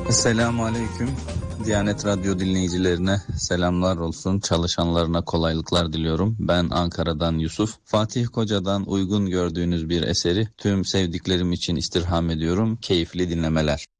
Selamun Aleyküm. Diyanet Radyo dinleyicilerine selamlar olsun. Çalışanlarına kolaylıklar diliyorum. Ben Ankara'dan Yusuf. Fatih Koca'dan uygun gördüğünüz bir eseri tüm sevdiklerim için istirham ediyorum. Keyifli dinlemeler.